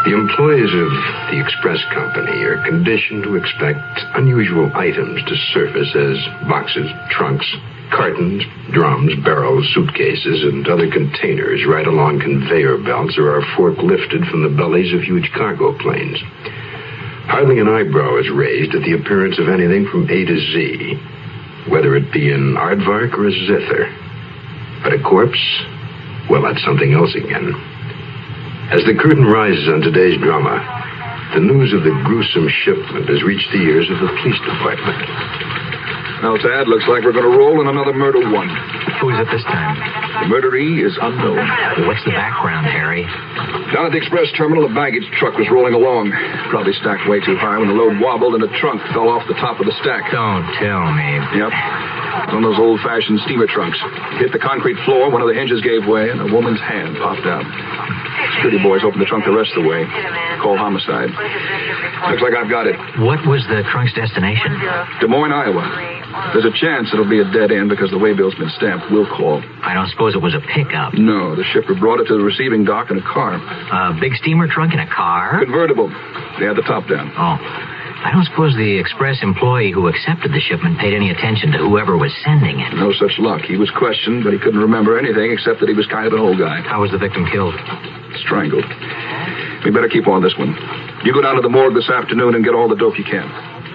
The employees of the Express Company are conditioned to expect unusual items to surface as boxes, trunks, cartons, drums, barrels, suitcases, and other containers right along conveyor belts or are forklifted from the bellies of huge cargo planes. Hardly an eyebrow is raised at the appearance of anything from A to Z, whether it be an aardvark or a zither. But a corpse, well, that's something else again. As the curtain rises on today's drama, the news of the gruesome shipment has reached the ears of the police department. Now, Tad, looks like we're going to roll in another murder one. Who is it this time? The murderee is unknown. What's the background, Harry? Down at the express terminal, a baggage truck was rolling along. Probably stacked way too high when the load wobbled and the trunk fell off the top of the stack. Don't tell me. Yep. One of those old-fashioned steamer trunks. Hit the concrete floor, one of the hinges gave way, and a woman's hand popped out. Security boys opened the trunk the rest of the way. Call homicide. Looks like I've got it. What was the trunk's destination? Des Moines, Iowa. There's a chance it'll be a dead end because the waybill's been stamped. We'll call. I don't suppose it was a pickup. No, the shipper brought it to the receiving dock in a car. A big steamer trunk in a car? Convertible. They had the top down. Oh. I don't suppose the express employee who accepted the shipment paid any attention to whoever was sending it. No such luck. He was questioned, but he couldn't remember anything except that he was kind of an old guy. How was the victim killed? Strangled. We better keep on this one. You go down to the morgue this afternoon and get all the dope you can.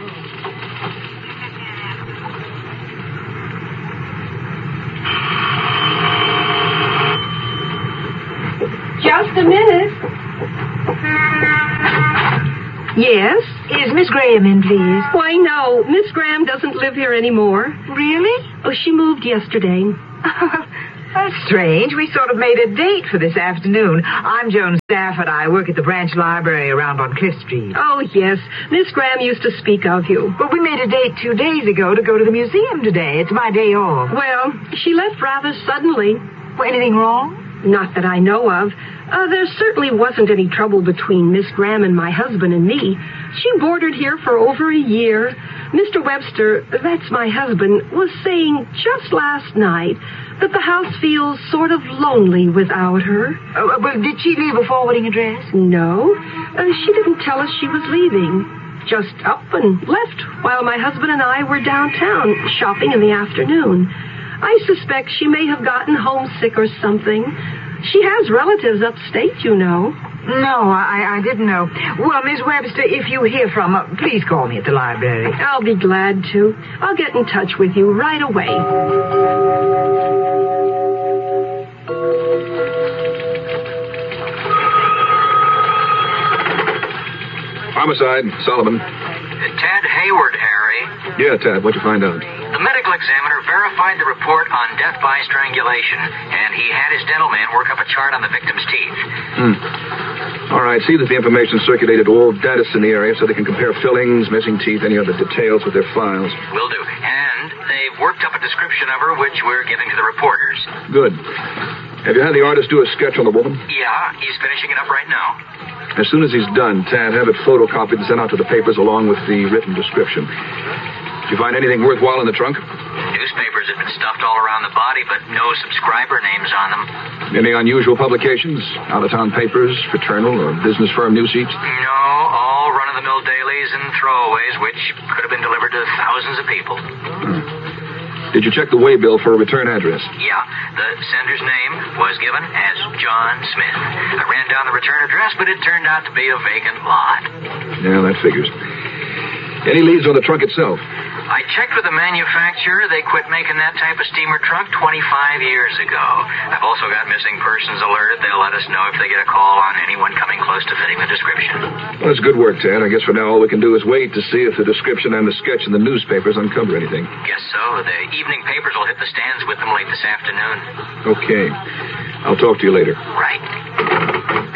Just a minute. Yes? Is Miss Graham in, please? Why, no. Miss Graham doesn't live here anymore. Really? Oh, she moved yesterday. That's strange. We sort of made a date for this afternoon. I'm Joan Stafford. I work at the branch library around on Cliff Street. Oh, yes. Miss Graham used to speak of you. But we made a date 2 days ago to go to the museum today. It's my day off. Well, she left rather suddenly. Well, anything wrong? Not that I know of. There certainly wasn't any trouble between Miss Graham and my husband and me. She boarded here for over a year. Mr. Webster, that's my husband, was saying just last night that the house feels sort of lonely without her. Well, did she leave a forwarding address? No. She didn't tell us she was leaving. Just up and left while my husband and I were downtown shopping in the afternoon. I suspect she may have gotten homesick or something. She has relatives upstate, you know. No, I didn't know. Well, Miss Webster, if you hear from her, please call me at the library. I'll be glad to. I'll get in touch with you right away. Homicide, Solomon. Ted Hayward, Harry. Yeah, Tad, what'd you find out? The medical examiner verified the report on death by strangulation, and he had his dental man work up a chart on the victim's teeth. All right, see that the information circulated to all dentists in the area so they can compare fillings, missing teeth, any other details with their files. Will do. And they've worked up a description of her, which we're giving to the reporters. Good. Have you had the artist do a sketch on the woman? Yeah, he's finishing it up right now. As soon as he's done, Tad, have it photocopied and sent out to the papers along with the written description. Did you find anything worthwhile in the trunk? Newspapers have been stuffed all around the body, but no subscriber names on them. Any unusual publications? Out-of-town papers, fraternal or business firm news sheets? No, all run-of-the-mill dailies and throwaways, which could have been delivered to thousands of people. Did you check the waybill for a return address? Yeah, the sender's name was given as John Smith. I ran down the return address, but it turned out to be a vacant lot. Yeah, that figures. Any leads on the trunk itself? I checked with the manufacturer. They quit making that type of steamer trunk 25 years ago. I've also got missing persons alerted. They'll let us know if they get a call on anyone coming close to fitting the description. Well, that's good work, Tad. I guess for now all we can do is wait to see if the description and the sketch in the newspapers uncover anything. Guess so. The evening papers will hit the stands with them late this afternoon. Okay. I'll talk to you later. Right.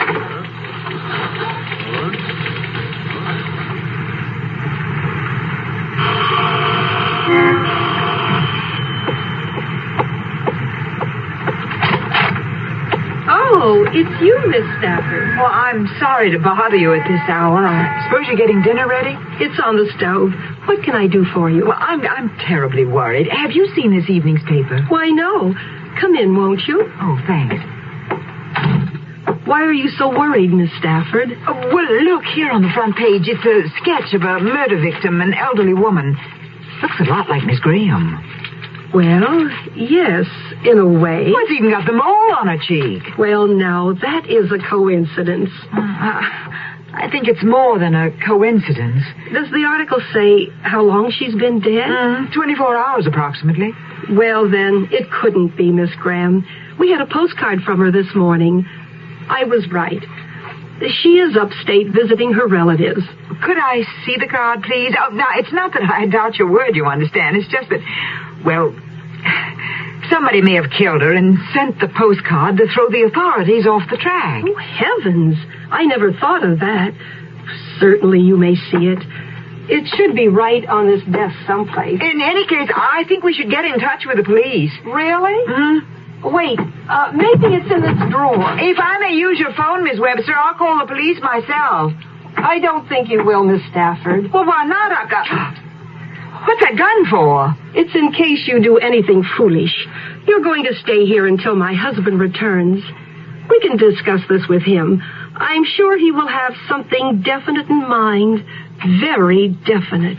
Oh, it's you, Miss Stafford. Well, I'm sorry to bother you at this hour. I suppose you're getting dinner ready? It's on the stove. What can I do for you? Well, I'm terribly worried. Have you seen this evening's paper? Why, no. Come in, won't you? Oh, thanks. Why are you so worried, Miss Stafford? Well, look, here on the front page, it's a sketch of a murder victim, an elderly woman. Looks a lot like Miss Graham. Well, yes, in a way. Well, it's even got the mole on her cheek. Well, now, that is a coincidence. I think it's more than a coincidence. Does the article say how long she's been dead? 24 hours, approximately. Well, then, it couldn't be, Miss Graham. We had a postcard from her this morning. I was right. She is upstate visiting her relatives. Could I see the card, please? Oh, now, it's not that I doubt your word, you understand. It's just that, well, somebody may have killed her and sent the postcard to throw the authorities off the track. Oh, heavens. I never thought of that. Certainly you may see it. It should be right on this desk someplace. In any case, I think we should get in touch with the police. Really? Mm-hmm. Wait, maybe it's in this drawer. If I may use your phone, Miss Webster, I'll call the police myself. I don't think you will, Miss Stafford. Well, why not? What's that gun for? It's in case you do anything foolish. You're going to stay here until my husband returns. We can discuss this with him. I'm sure he will have something definite in mind. Very definite.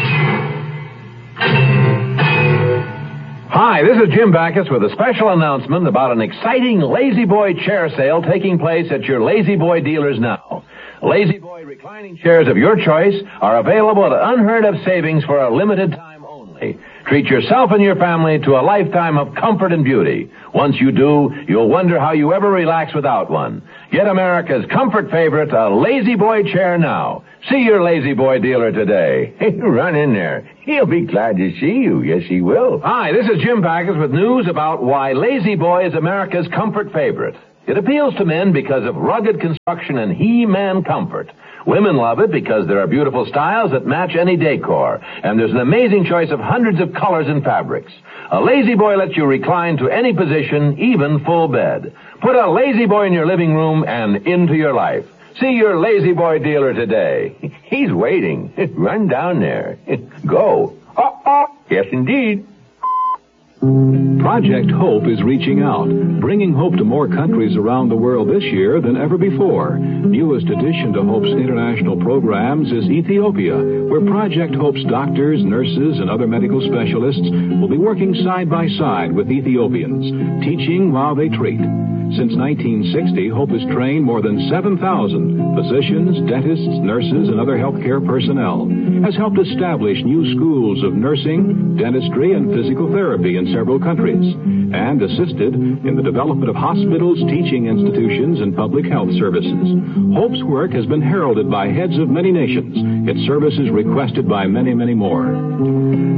Hi, this is Jim Backus with a special announcement about an exciting Lazy Boy chair sale taking place at your Lazy Boy dealers now. Lazy Boy reclining chairs of your choice are available at unheard of savings for a limited time only. Treat yourself and your family to a lifetime of comfort and beauty. Once you do, you'll wonder how you ever relax without one. Get America's comfort favorite, a Lazy Boy chair now. See your Lazy Boy dealer today. Run in there. He'll be glad to see you. Yes, he will. Hi, this is Jim Backus with news about why Lazy Boy is America's comfort favorite. It appeals to men because of rugged construction and He-Man comfort. Women love it because there are beautiful styles that match any decor, and there's an amazing choice of hundreds of colors and fabrics. A Lazy Boy lets you recline to any position, even full bed. Put a Lazy Boy in your living room and into your life. See your Lazy Boy dealer today. He's waiting. Run down there. Go. Yes, indeed. Project Hope is reaching out, bringing hope to more countries around the world this year than ever before. Newest addition to Hope's international programs is Ethiopia, where Project Hope's doctors, nurses, and other medical specialists will be working side by side with Ethiopians, teaching while they treat. Since 1960, Hope has trained more than 7,000 physicians, dentists, nurses, and other healthcare personnel, has helped establish new schools of nursing, dentistry, and physical therapy in several countries, and assisted in the development of hospitals, teaching institutions, and public health services. Hope's work has been heralded by heads of many nations, its services requested by many, many more.